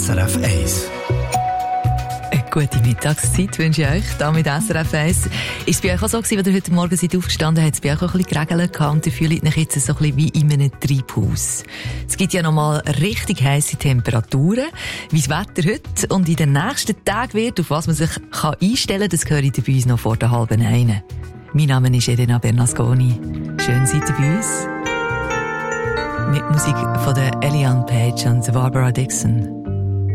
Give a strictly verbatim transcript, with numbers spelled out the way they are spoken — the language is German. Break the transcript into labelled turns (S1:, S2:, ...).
S1: S R F eins.
S2: Eine gute Mittagszeit wünsche ich euch, hier mit S R F eins. Ist es bei euch auch so gewesen, wenn ihr heute Morgen seid aufgestanden, hat es bei euch auch ein bisschen geregelt gehabt und ihr fühlt euch jetzt so ein bisschen wie in einem Treibhaus. Es gibt ja nochmal richtig heisse Temperaturen. Wie das Wetter heute und in den nächsten Tagen wird, auf was man sich kann einstellen kann, das höre ich bei uns noch vor der halben eine. Mein Name ist Elena Bernasconi. Schön seid ihr bei uns. Mit Musik von der Eliane Page und Barbara Dixon.